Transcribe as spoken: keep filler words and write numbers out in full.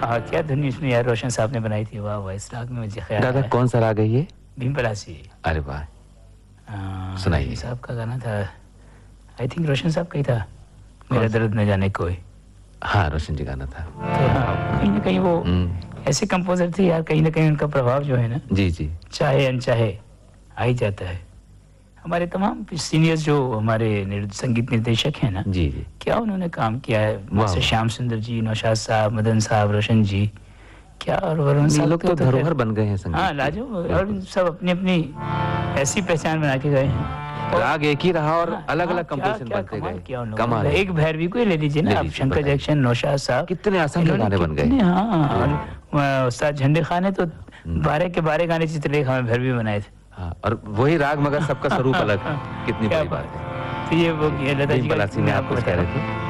हाँ, क्या धुन इसमें यार रोशन साहब ने बनाई थी। वाह वाह, इस राग में मुझे ख्याल दादा कौन सा राग है ये? भीम पलासी। अरे वाह, सुनाइए। साहब का गाना था, आई थिंक रोशन साहब का ही था, मेरा दर्द न जाने कोई। हाँ, रोशन जी गाना था। तो हाँ, कहीं ना कहीं वो ऐसे कंपोजर थे यार, कहीं ना कहीं उनका प्रभाव जो है ना, जी जी, चाहे अनचाहे आ ही जाता है। हमारे तमाम सीनियर्स जो हमारे संगीत निर्देशक हैं ना, जी जी, क्या उन्होंने काम किया है, जैसे श्याम सुंदर जी, नौशाद साहब, मदन साहब, रोशन जी, क्या और वरुण साहब लोग तो धरोहर बन गए हैं संगीत। हाँ, लाजो, और सब अपनी अपनी ऐसी पहचान बना के गए हैं। राग एक ही रहा और अलग अलग कंपोजिशन बनते गए। कमाल। एक भैरवी को ले लीजिए ना आप, शंकर जैक्सन, नौशाद साहब, कितने असंख्य गाने बन गए। हाँ, उस्ताद झंडे खान ने तो बारह के बारह गाने चित्रलेखा में भैरवी बनाए थे। हाँ, और वही राग मगर सबका स्वरूप अलग, कितनी बड़ी बात है। तो ये वो लता जी में आपको कह रहे थे।